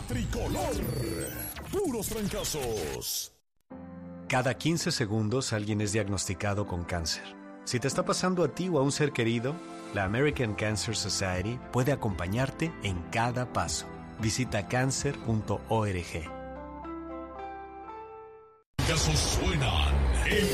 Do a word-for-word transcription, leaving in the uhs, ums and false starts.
tricolor. Puros trancazos. Cada quince segundos alguien es diagnosticado con cáncer. Si te está pasando a ti o a un ser querido, la American Cancer Society puede acompañarte en cada paso. Visita cancer punto org. Casos suenan en